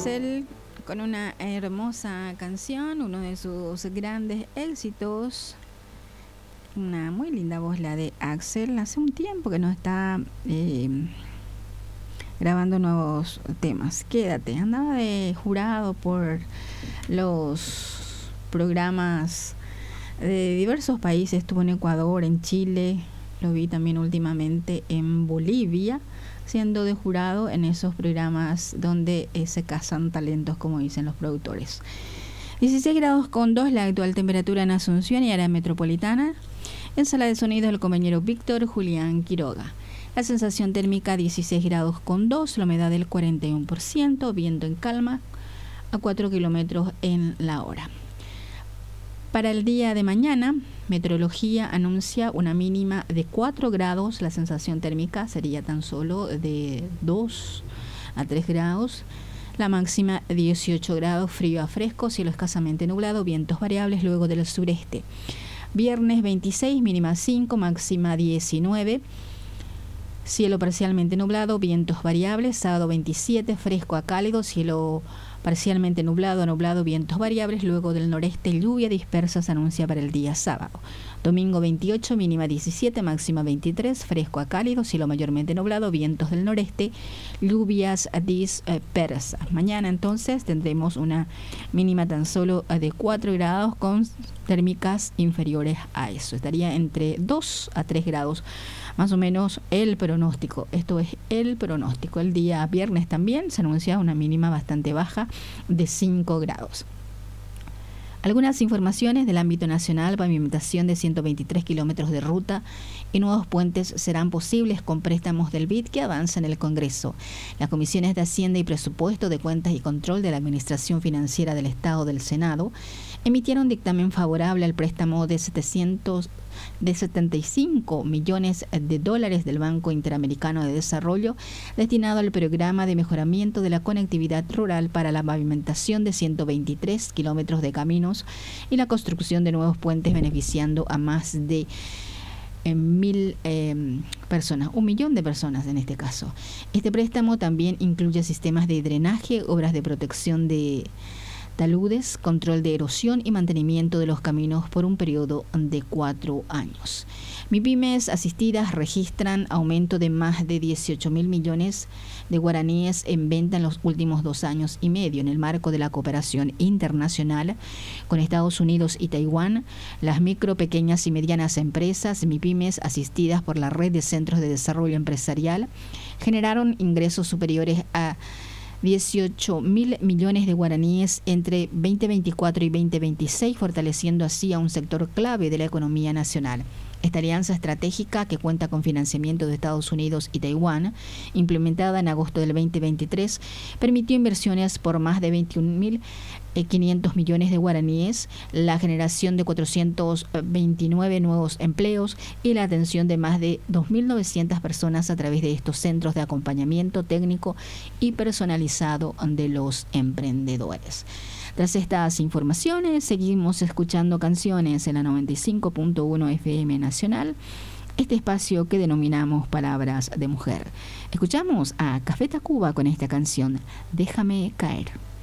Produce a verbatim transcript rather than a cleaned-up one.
Axel con una hermosa canción, uno de sus grandes éxitos. Una muy linda voz la de Axel. Hace un tiempo que no está eh, grabando nuevos temas. Quédate, andaba de jurado por los programas de diversos países. Estuvo en Ecuador, en Chile, lo vi también últimamente en Bolivia, siendo de jurado en esos programas donde eh, se cazan talentos, como dicen los productores. dieciséis grados con dos la actual temperatura en Asunción y área metropolitana. En sala de sonido el compañero Víctor Julián Quiroga. La sensación térmica dieciséis grados con dos, la humedad del cuarenta y uno por ciento, viento en calma a cuatro kilómetros en la hora. Para el día de mañana, meteorología anuncia una mínima de cuatro grados, la sensación térmica sería tan solo de dos a tres grados, la máxima dieciocho grados, frío a fresco, cielo escasamente nublado, vientos variables luego del sureste. Viernes veintiséis, mínima cinco, máxima diecinueve, cielo parcialmente nublado, vientos variables. Sábado veintisiete, fresco a cálido, cielo parcialmente nublado, nublado, vientos variables, luego del noreste lluvia dispersa se anuncia para el día sábado. Domingo veintiocho, mínima diecisiete, máxima veintitrés, fresco a cálido, cielo mayormente nublado, vientos del noreste, lluvias dispersas. Mañana entonces tendremos una mínima tan solo de cuatro grados con térmicas inferiores a eso. Estaría entre dos a tres grados. Más o menos el pronóstico. Esto es el pronóstico. El día viernes también se anuncia una mínima bastante baja de cinco grados. Algunas informaciones del ámbito nacional: pavimentación de ciento veintitrés kilómetros de ruta y nuevos puentes serán posibles con préstamos del B I D que avanza en el Congreso. Las comisiones de Hacienda y Presupuesto, de Cuentas y Control de la Administración Financiera del Estado del Senado emitieron dictamen favorable al préstamo de setecientos de setenta y cinco millones de dólares del Banco Interamericano de Desarrollo destinado al programa de mejoramiento de la conectividad rural para la pavimentación de ciento veintitrés kilómetros de caminos y la construcción de nuevos puentes, beneficiando a más de eh, mil eh, personas, un millón de personas en este caso. Este préstamo también incluye sistemas de drenaje, obras de protección de taludes, control de erosión y mantenimiento de los caminos por un periodo de cuatro años. MIPYMES asistidas registran aumento de más de dieciocho mil millones de guaraníes en venta en los últimos dos años y medio. En el marco de la cooperación internacional con Estados Unidos y Taiwán, las micro, pequeñas y medianas empresas MIPYMES asistidas por la Red de Centros de Desarrollo Empresarial generaron ingresos superiores a dieciocho mil millones de guaraníes entre veinte veinticuatro y veinte veintiséis, fortaleciendo así a un sector clave de la economía nacional. Esta alianza estratégica, que cuenta con financiamiento de Estados Unidos y Taiwán, implementada en agosto del veinte veintitrés, permitió inversiones por más de veintiún mil quinientos millones de guaraníes, la generación de cuatrocientos veintinueve nuevos empleos y la atención de más de dos mil novecientas personas a través de estos centros de acompañamiento técnico y personalizado de los emprendedores. Tras estas informaciones, seguimos escuchando canciones en la noventa y cinco punto uno F M Nacional, este espacio que denominamos Palabras de Mujer. Escuchamos a Café Tacuba con esta canción, Déjame Caer.